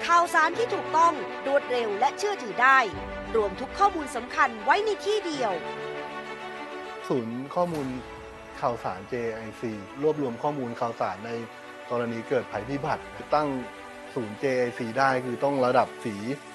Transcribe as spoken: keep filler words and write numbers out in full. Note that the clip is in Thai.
ข่าวสารที่ถูกต้องรวดเร็วและเชื่อถือได้รวมทุกข้อมูลสำคัญไว้ในที่เดียวศูนย์ข้อมูลข่าวสาร เจ ไอ ซี รวบรวมข้อมูลข่าวสารในกรณีเกิดภัยพิบัติตั้งศูนย์ เจ ไอ ซี ได้คือต้องระดับสี